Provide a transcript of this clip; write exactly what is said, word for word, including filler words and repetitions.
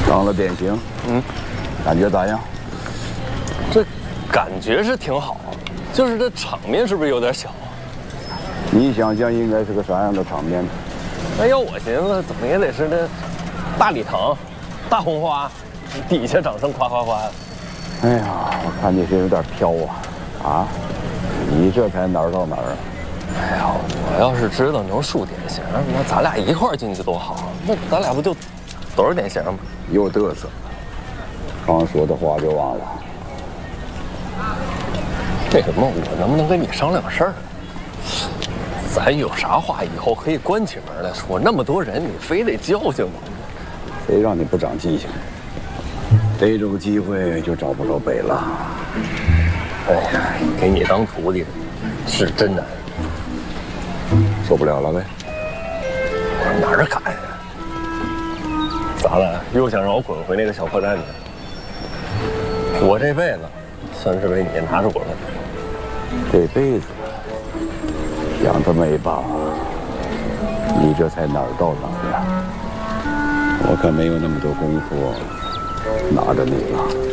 当了典型，嗯，感觉咋样？ 这感觉是挺好，就是这场面是不是有点小？ 你想象应该是个啥样的场面？ 哎呦，我寻思怎么也得是那大礼堂、大红花，底下掌声夸夸夸。 哎呀，我看你是有点飘啊！啊，你这才哪儿到哪儿啊？ 哎呀，我要是知道能数典型，那咱俩一块儿进去多好！那咱俩不就都是典型吗？ 又嘚瑟，刚说的话就忘了。 那什么，我能不能跟你商量个事儿？咱有啥话以后可以关起门来说，那么多人，你非得教训我？ 谁让你不长记性？逮着个机会就找不着北了。 哎呀，给你当徒弟是真难。 受不了了呗？ 我哪儿敢呀？咋了？又想让我滚回那个小破站去？我这辈子算是被你拿着滚了。 这辈子想这么一把，你这才哪儿到哪儿呀？我可没有那么多功夫拿着你了。